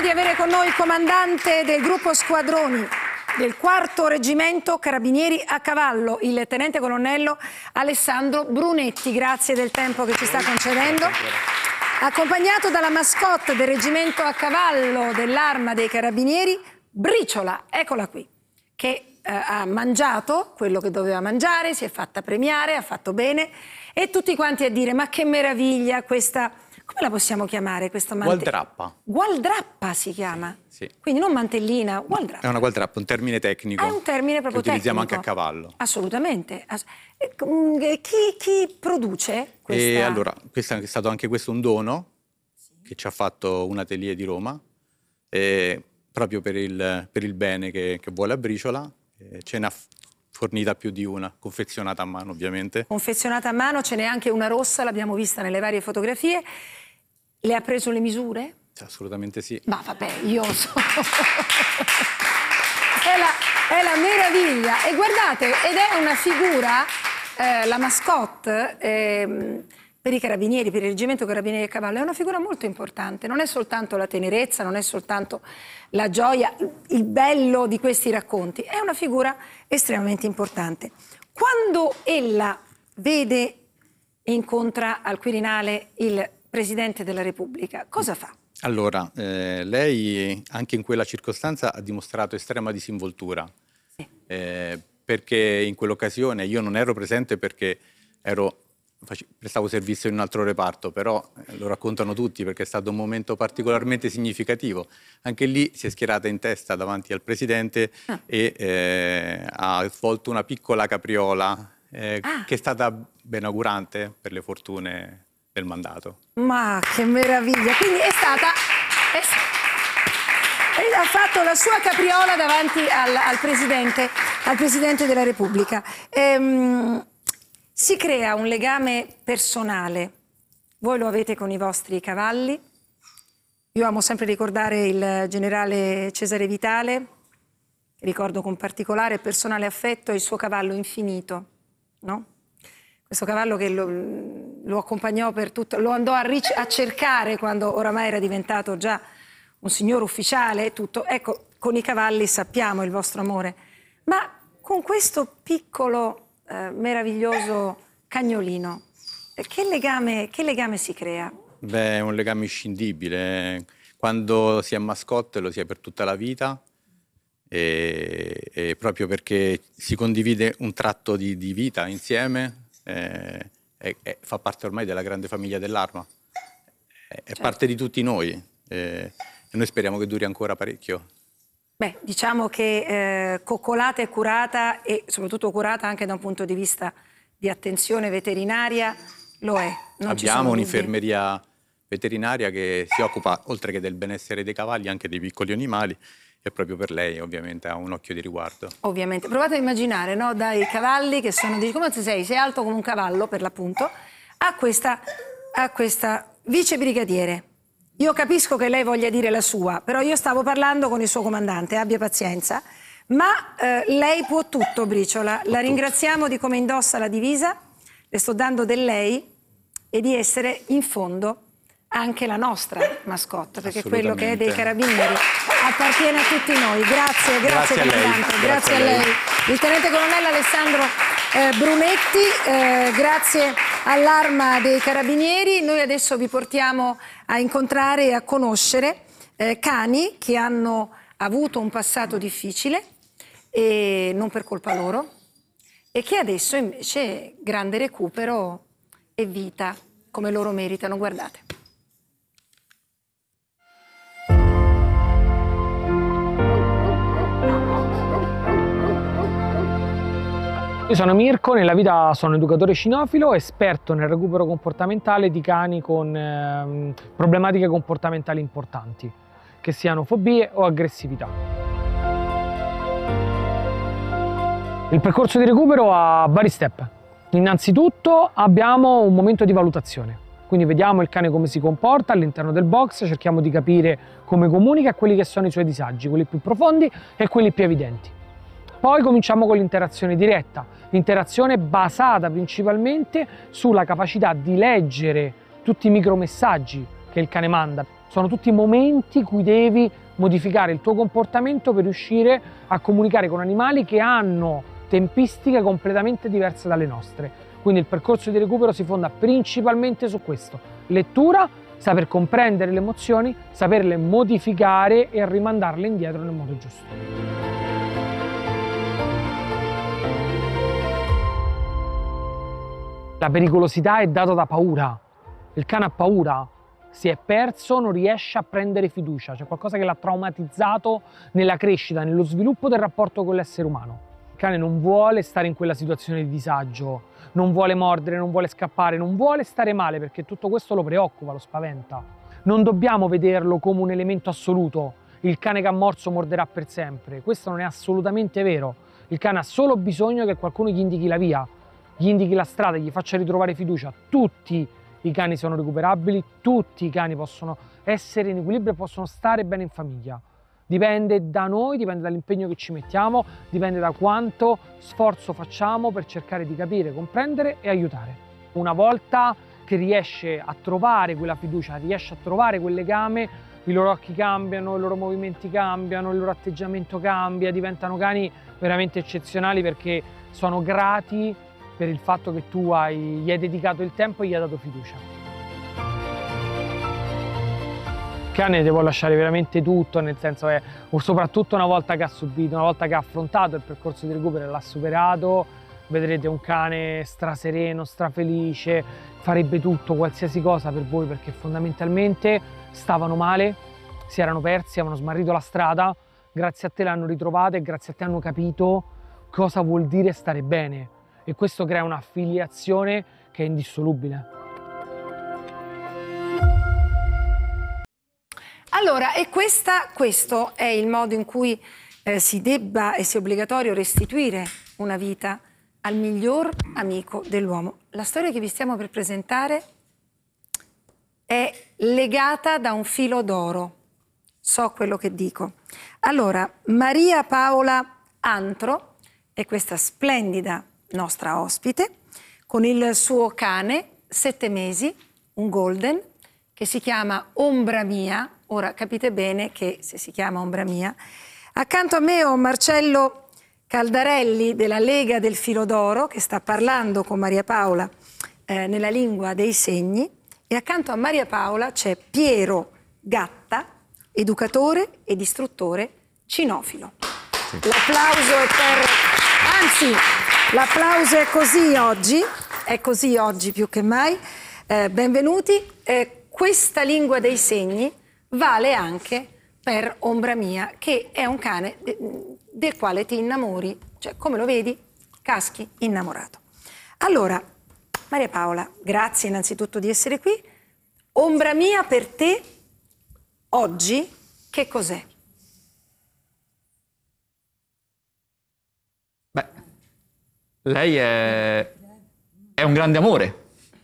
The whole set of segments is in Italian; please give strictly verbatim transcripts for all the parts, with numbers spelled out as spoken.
di avere con noi il comandante del gruppo squadroni del quarto reggimento Carabinieri a cavallo, il tenente colonnello Alessandro Brunetti. Grazie del tempo che ci sta concedendo. Accompagnato dalla mascotte del reggimento a cavallo dell'Arma dei Carabinieri, Briciola, eccola qui, che eh, ha mangiato quello che doveva mangiare, si è fatta premiare, ha fatto bene, e tutti quanti a dire: ma che meraviglia questa... Come la possiamo chiamare questa mantellina? Gualdrappa. Gualdrappa si chiama? Sì. Quindi non mantellina, gualdrappa. È una gualdrappa, un termine tecnico. È un termine proprio che utilizziamo tecnico. anche a cavallo. Assolutamente. Chi, chi produce questa? E allora, questo è stato anche questo un dono sì. che ci ha fatto un atelier di Roma, eh, proprio per il, per il bene che, che vuole a Briciola. Eh, ce n'ha fornita più di una, confezionata a mano ovviamente. Confezionata a mano, ce n'è anche una rossa, l'abbiamo vista nelle varie fotografie. Le ha preso le misure? Assolutamente sì. Ma vabbè, io so. è, la, è la meraviglia. E guardate, ed è una figura, eh, la mascotte eh, per i carabinieri, per il reggimento Carabinieri a cavallo, è una figura molto importante. Non è soltanto la tenerezza, non è soltanto la gioia, il bello di questi racconti. È una figura estremamente importante. Quando ella vede e incontra al Quirinale il Presidente della Repubblica, cosa fa? Allora, eh, lei anche in quella circostanza ha dimostrato estrema disinvoltura, sì. eh, perché in quell'occasione io non ero presente perché ero, prestavo servizio in un altro reparto, però eh, lo raccontano tutti perché è stato un momento particolarmente significativo. Anche lì si è schierata in testa davanti al Presidente ah. e eh, ha svolto una piccola capriola eh, ah. che è stata benaugurante per le fortune del mandato. Ma che meraviglia! Quindi è stata... È, e ha fatto la sua capriola davanti al, al, presidente, al Presidente della Repubblica. Ehm, si crea un legame personale. Voi lo avete con i vostri cavalli. Io amo sempre ricordare il generale Cesare Vitale, che ricordo con particolare personale affetto, il suo cavallo Infinito, no? Questo cavallo che lo, lo accompagnò per tutto, lo andò a, a cercare quando oramai era diventato già un signor ufficiale e tutto. Ecco, con i cavalli sappiamo il vostro amore, ma con questo piccolo, eh, meraviglioso cagnolino, eh, che legame, che legame si crea? Beh, è un legame inscindibile. Quando si è mascotte lo si è per tutta la vita, e, e proprio perché si condivide un tratto di, di vita insieme. Eh, è, è, fa parte ormai della grande famiglia dell'Arma, è, è certo. parte di tutti noi eh, e noi speriamo che duri ancora parecchio. Beh, diciamo che eh, coccolata e curata, e soprattutto curata anche da un punto di vista di attenzione veterinaria, lo è. Non Abbiamo un'infermeria veterinaria che si occupa, oltre che del benessere dei cavalli, anche dei piccoli animali, e proprio per lei ovviamente ha un occhio di riguardo. Ovviamente. Provate a immaginare, no? Dai cavalli che sono, dici, come sei? Sei alto come un cavallo, per l'appunto, a questa, a questa vice brigadiere. Io capisco che lei voglia dire la sua, però io stavo parlando con il suo comandante, abbia pazienza, ma eh, lei può tutto, Briciola. La ringraziamo di come indossa la divisa, le sto dando del lei e di essere in fondo anche la nostra mascotte, perché quello che è dei Carabinieri appartiene a tutti noi. Grazie, grazie, grazie Comandante, grazie, grazie a lei. lei. Il Tenente Colonnello Alessandro eh, Brunetti, eh, grazie all'Arma dei Carabinieri. Noi adesso vi portiamo a incontrare e a conoscere eh, cani che hanno avuto un passato difficile, e non per colpa loro, e che adesso invece grande recupero e vita come loro meritano. Guardate. Io sono Mirko, nella vita sono educatore cinofilo, esperto nel recupero comportamentale di cani con ehm, problematiche comportamentali importanti, che siano fobie o aggressività. Il percorso di recupero ha vari step. Innanzitutto abbiamo un momento di valutazione, quindi vediamo il cane come si comporta all'interno del box, cerchiamo di capire come comunica e quelli che sono i suoi disagi, quelli più profondi e quelli più evidenti. Poi cominciamo con l'interazione diretta, interazione basata principalmente sulla capacità di leggere tutti i micromessaggi che il cane manda. Sono tutti momenti in cui devi modificare il tuo comportamento per riuscire a comunicare con animali che hanno tempistiche completamente diverse dalle nostre. Quindi il percorso di recupero si fonda principalmente su questo: lettura, saper comprendere le emozioni, saperle modificare e rimandarle indietro nel modo giusto. La pericolosità è data da paura. Il cane ha paura, si è perso, non riesce a prendere fiducia, c'è qualcosa che l'ha traumatizzato nella crescita, nello sviluppo del rapporto con l'essere umano. Il cane non vuole stare in quella situazione di disagio, non vuole mordere, non vuole scappare, non vuole stare male, perché tutto questo lo preoccupa, lo spaventa. Non dobbiamo vederlo come un elemento assoluto: il cane che ha morso morderà per sempre. Questo non è assolutamente vero. Il cane ha solo bisogno che qualcuno gli indichi la via, gli indichi la strada, gli faccia ritrovare fiducia. Tutti i cani sono recuperabili, tutti i cani possono essere in equilibrio e possono stare bene in famiglia. Dipende da noi, dipende dall'impegno che ci mettiamo, dipende da quanto sforzo facciamo per cercare di capire, comprendere e aiutare. Una volta che riesce a trovare quella fiducia, riesce a trovare quel legame, i loro occhi cambiano, i loro movimenti cambiano, il loro atteggiamento cambia, diventano cani veramente eccezionali perché sono grati per il fatto che tu hai, gli hai dedicato il tempo e gli hai dato fiducia. Il cane devo lasciare veramente tutto, nel senso che soprattutto una volta che ha subito, una volta che ha affrontato il percorso di recupero e l'ha superato, vedrete un cane strasereno, strafelice, farebbe tutto, qualsiasi cosa per voi, perché fondamentalmente stavano male, si erano persi, avevano smarrito la strada, grazie a te l'hanno ritrovata e grazie a te hanno capito cosa vuol dire stare bene. E questo crea un'affiliazione che è indissolubile. Allora, e questa, questo è il modo in cui eh, si debba e sia obbligatorio restituire una vita al miglior amico dell'uomo. La storia che vi stiamo per presentare è legata da un filo d'oro. So quello che dico. Allora, Maria Paola Antro è questa splendida nostra ospite, con il suo cane, sette mesi, un golden, che si chiama Ombra Mia. Ora capite bene che se si chiama Ombra Mia. Accanto a me ho Marcello Caldarelli della Lega del Filo d'Oro, che sta parlando con Maria Paola eh, nella lingua dei segni, e accanto a Maria Paola c'è Piero Gatta, educatore ed istruttore cinofilo. Sì. L'applauso è per... Anzi, l'applauso è così oggi, è così oggi più che mai. Eh, benvenuti. Eh, questa lingua dei segni vale anche per Ombra Mia, che è un cane de- del quale ti innamori, cioè come lo vedi, caschi innamorato. Allora, Maria Paola, grazie innanzitutto di essere qui. Ombra Mia per te, oggi, che cos'è? Beh, lei è, è un grande amore.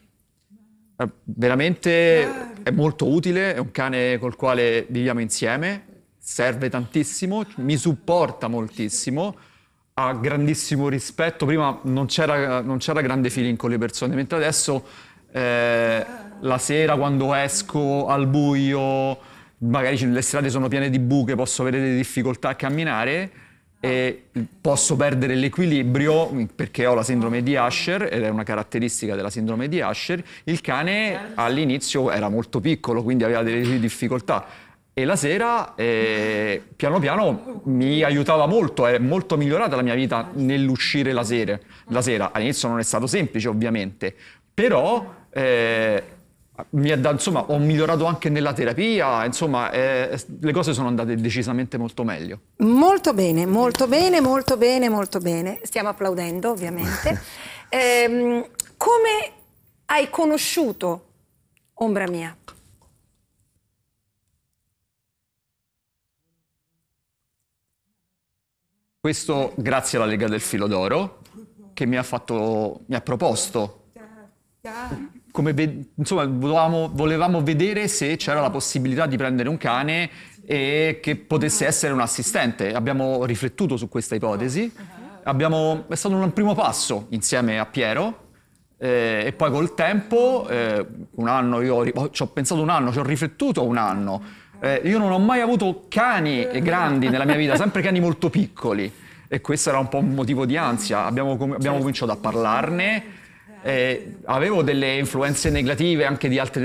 Veramente è molto utile, è un cane col quale viviamo insieme, serve tantissimo, mi supporta moltissimo, ha grandissimo rispetto. Prima non c'era non c'era grande feeling con le persone, mentre adesso eh, la sera quando esco al buio, magari le strade sono piene di buche, posso avere delle difficoltà a camminare e posso perdere l'equilibrio perché ho la sindrome di Usher, ed è una caratteristica della sindrome di Usher. Il cane all'inizio era molto piccolo, quindi aveva delle difficoltà, e la sera eh, piano piano mi aiutava molto, è molto migliorata la mia vita nell'uscire la sera. La sera all'inizio non è stato semplice ovviamente, però eh, mi è da, insomma, ho migliorato anche nella terapia, insomma eh, le cose sono andate decisamente molto meglio. Molto bene, molto bene, molto bene, molto bene. Stiamo applaudendo ovviamente. ehm, come hai conosciuto Ombra Mia? Questo grazie alla Lega del Filo d'Oro, che mi ha fatto, mi ha proposto, come ve- insomma volevamo, volevamo vedere se c'era la possibilità di prendere un cane e che potesse essere un assistente. Abbiamo riflettuto su questa ipotesi, abbiamo, è stato un primo passo insieme a Piero, Eh, e poi col tempo, eh, un anno, io ho, ci ho pensato un anno, ci ho riflettuto un anno. Eh, io non ho mai avuto cani grandi nella mia vita, sempre cani molto piccoli. E questo era un po' un motivo di ansia. Abbiamo, com- abbiamo cominciato a parlarne. Eh, avevo delle influenze negative anche di altre